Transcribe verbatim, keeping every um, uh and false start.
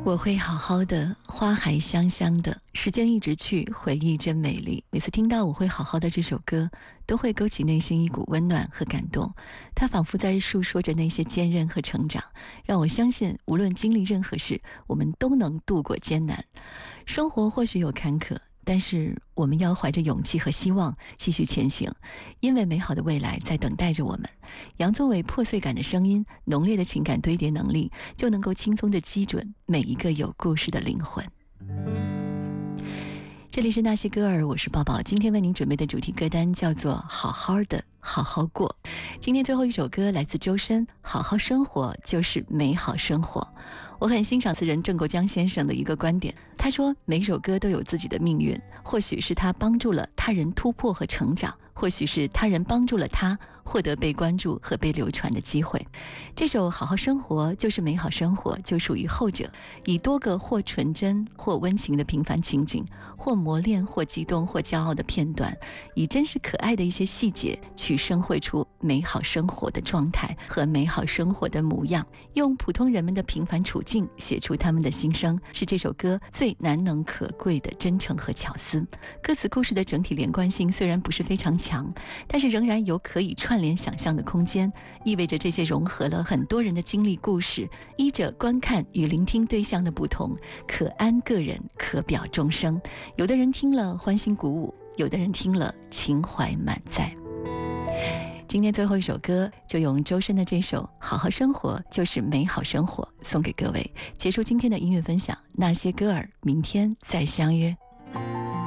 我会好好的，花还香香的，时间一直去，回忆真美丽。每次听到我会好好的这首歌，都会勾起内心一股温暖和感动。它仿佛在诉说着那些坚韧和成长，让我相信无论经历任何事，我们都能度过艰难。生活或许有坎坷，但是我们要怀着勇气和希望继续前行，因为美好的未来在等待着我们。杨宗纬破碎感的声音，浓烈的情感堆叠能力，就能够轻松地击准每一个有故事的灵魂。这里是那些歌儿，我是宝宝。今天为您准备的主题歌单叫做好好的好好过。今天最后一首歌来自周深，好好生活就是美好生活。我很欣赏词人郑国江先生的一个观点，他说每首歌都有自己的命运，或许是他帮助了他人突破和成长，或许是他人帮助了他获得被关注和被流传的机会。这首好好生活就是美好生活就属于后者，以多个或纯真或温情的平凡情景，或磨练或激动或骄傲的片段，以真实可爱的一些细节去生绘出美好生活的状态和美好生活的模样，用普通人们的平凡处境写出他们的心声，是这首歌最难能可贵的真诚和巧思。歌词故事的整体连贯性虽然不是非常强，但是仍然有可以串联想象的空间，意味着这些融合了很多人的经历故事，依着观看与聆听对象的不同，可安个人，可表众生。有的人听了欢欣鼓舞，有的人听了情怀满载。今天最后一首歌就用周深的这首《好好生活就是美好生活》送给各位，结束今天的音乐分享。那些歌儿，明天再相约。